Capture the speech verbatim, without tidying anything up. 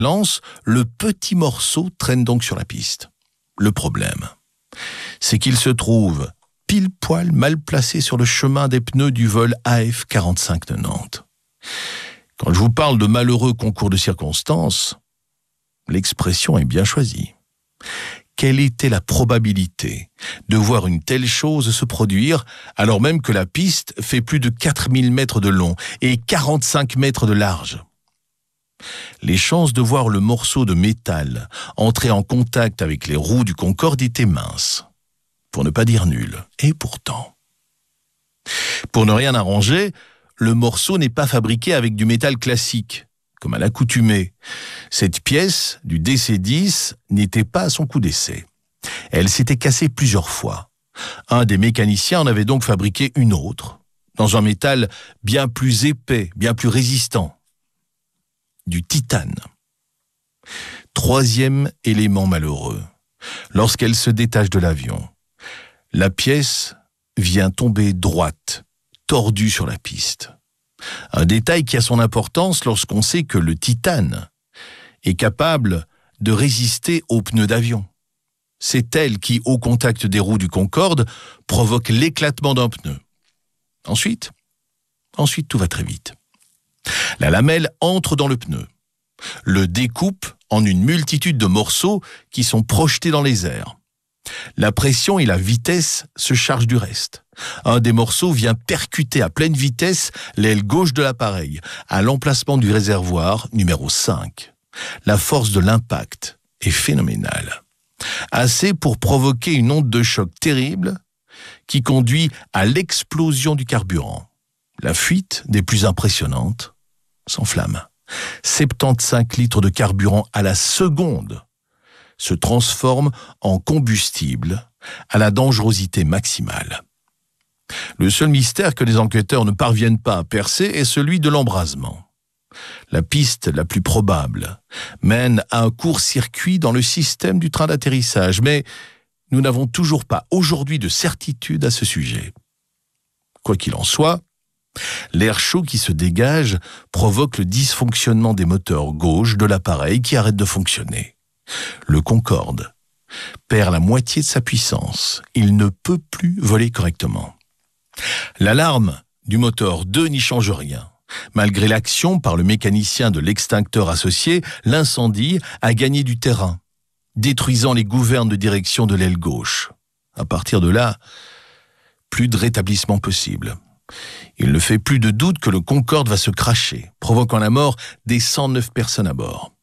lance, le petit morceau traîne donc sur la piste. Le problème, c'est qu'il se trouve pile poil mal placé sur le chemin des pneus du vol A F quarante-cinq de Nantes. Quand je vous parle de malheureux concours de circonstances, l'expression est bien choisie. Quelle était la probabilité de voir une telle chose se produire alors même que la piste fait plus de quatre mille mètres de long et quarante-cinq mètres de large? Les chances de voir le morceau de métal entrer en contact avec les roues du Concorde étaient minces, pour ne pas dire nulles. Et pourtant, pour ne rien arranger, le morceau n'est pas fabriqué avec du métal classique, comme à l'accoutumée. Cette pièce du D C dix n'était pas à son coup d'essai. Elle s'était cassée plusieurs fois. Un des mécaniciens en avait donc fabriqué une autre, dans un métal bien plus épais, bien plus résistant. Du titane. Troisième élément malheureux. Lorsqu'elle se détache de l'avion, la pièce vient tomber droite, tordue sur la piste. Un détail qui a son importance lorsqu'on sait que le titane est capable de résister aux pneus d'avion. C'est elle qui, au contact des roues du Concorde, provoque l'éclatement d'un pneu. Ensuite, ensuite tout va très vite. La lamelle entre dans le pneu, le découpe en une multitude de morceaux qui sont projetés dans les airs. La pression et la vitesse se chargent du reste. Un des morceaux vient percuter à pleine vitesse l'aile gauche de l'appareil, à l'emplacement du réservoir numéro cinq. La force de l'impact est phénoménale. Assez pour provoquer une onde de choc terrible qui conduit à l'explosion du carburant. La fuite, des plus impressionnantes, s'enflamme. soixante-quinze litres de carburant à la seconde se transforment en combustible à la dangerosité maximale. Le seul mystère que les enquêteurs ne parviennent pas à percer est celui de l'embrasement. La piste la plus probable mène à un court-circuit dans le système du train d'atterrissage, mais nous n'avons toujours pas aujourd'hui de certitude à ce sujet. Quoi qu'il en soit, l'air chaud qui se dégage provoque le dysfonctionnement des moteurs gauche de l'appareil qui arrête de fonctionner. Le Concorde perd la moitié de sa puissance. Il ne peut plus voler correctement. L'alarme du moteur deux n'y change rien. Malgré l'action par le mécanicien de l'extincteur associé, l'incendie a gagné du terrain, détruisant les gouvernes de direction de l'aile gauche. À partir de là, plus de rétablissement possible. Il ne fait plus de doute que le Concorde va se cracher, provoquant la mort des cent neuf personnes à bord.